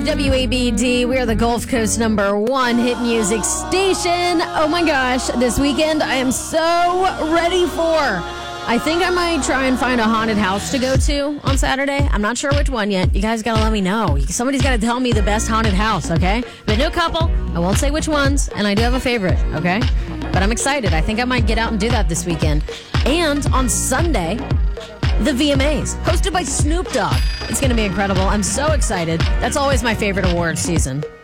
WABD, we are the Gulf Coast #1 hit music station. Oh my gosh, this weekend I am so ready for. I think I might try and find a haunted house to go to on Saturday. I'm not sure which one yet. You guys gotta let me know. Somebody's gotta tell me the best haunted house, okay? Been to a couple. I won't say which ones, and I do have a favorite, okay? But I'm excited. I think I might get out and do that this weekend. And on Sunday, the VMAs, hosted by Snoop Dogg. It's going to be incredible. I'm so excited. That's always my favorite award season.